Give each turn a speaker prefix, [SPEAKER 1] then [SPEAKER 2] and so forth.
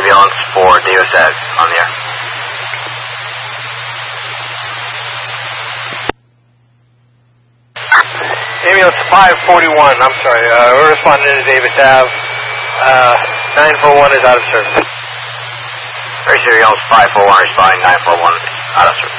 [SPEAKER 1] Ambulance for Davis Ave on the air.
[SPEAKER 2] Ambulance 541, I'm sorry, we're responding to Davis Ave. 941 is out of service.
[SPEAKER 1] Racer Ambulance 541 responding 941 out of service.